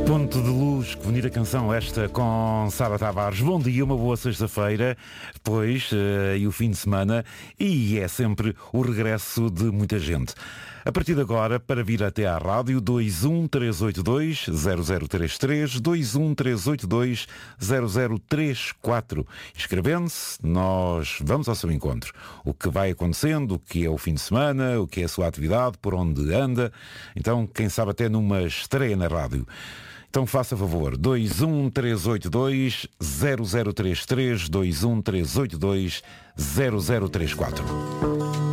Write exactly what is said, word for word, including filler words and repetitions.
Ponto de Luz, que bonita canção esta com Sara Tavares. Bom dia, uma boa sexta-feira, depois uh, e o fim de semana, e é sempre o regresso de muita gente. A partir de agora, para vir até à rádio, dois um três oito dois zero zero três três, dois um três oito dois zero zero três quatro. Inscrevendo-se, nós vamos ao seu encontro. O que vai acontecendo, o que é o fim de semana, o que é a sua atividade, por onde anda. Então, quem sabe até numa estreia na rádio. Então faça favor, dois um três oito dois zero zero três três, dois um três oito dois zero zero três quatro.